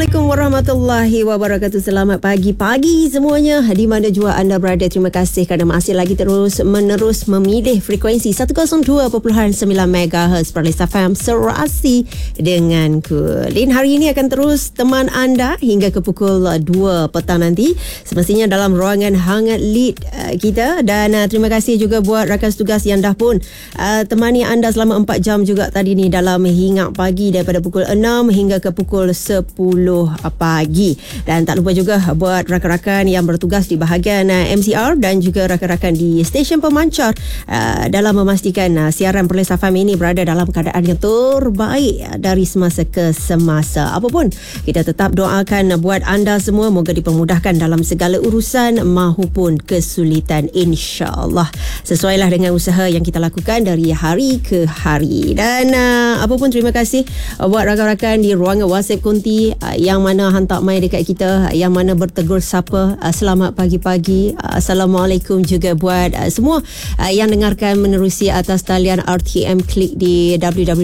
Assalamualaikum warahmatullahi wabarakatuh. Selamat pagi-pagi semuanya di mana jua anda berada. Terima kasih kerana masih lagi terus-menerus memilih frekuensi 102.9 MHz Perlis FM Serasi denganku. Lin hari ini akan terus teman anda hingga ke pukul 2 petang nanti. Semestinya dalam ruangan hangat lead kita. Dan terima kasih juga buat rakan tugas yang dah pun temani anda selama 4 jam juga tadi ni dalam Hingat Pagi daripada pukul 6 hingga ke pukul 10 pagi. Dan tak lupa juga buat rakan-rakan yang bertugas di bahagian MCR dan juga rakan-rakan di stesen pemancar dalam memastikan siaran Perlis FM ini berada dalam keadaan yang terbaik dari semasa ke semasa. Apapun, kita tetap doakan buat anda semua moga dipermudahkan dalam segala urusan mahupun kesulitan, insya-Allah. Sesuailah dengan usaha yang kita lakukan dari hari ke hari. Dan apapun, terima kasih buat rakan-rakan di ruangan WhatsApp Konti yang mana hantar mai dekat kita, yang mana bertegur sapa selamat pagi-pagi. Assalamualaikum juga buat semua yang dengarkan menerusi atas talian RTM Klik di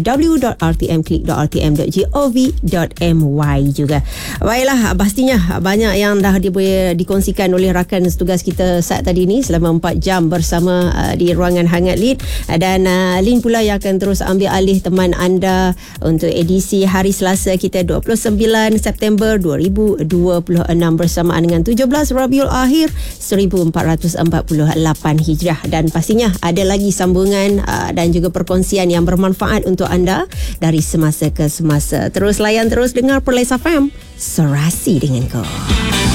www.rtmklik.rtm.gov.my juga. Baiklah, pastinya banyak yang dah dikongsikan oleh rakan setugas kita saat tadi ni selama 4 jam bersama di ruangan hangat lead. Dan Lin pula yang akan terus ambil alih teman anda untuk edisi hari Selasa kita 29 September 2026 bersamaan dengan 17 Rabiul Akhir 1448 Hijrah. Dan pastinya ada lagi sambungan dan juga perkongsian yang bermanfaat untuk anda dari semasa ke semasa. Terus layan, terus dengar Perlis FM Serasi dengan kau.